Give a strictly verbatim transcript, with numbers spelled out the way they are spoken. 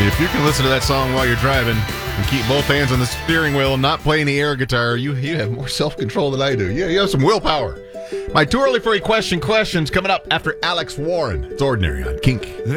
If you can listen to that song while you're driving and keep both hands on the steering wheel and not play any air guitar, you you have more self-control than I do. Yeah, you have some willpower. My too early for a question questions coming up after Alex Warren. It's Ordinary on Kink.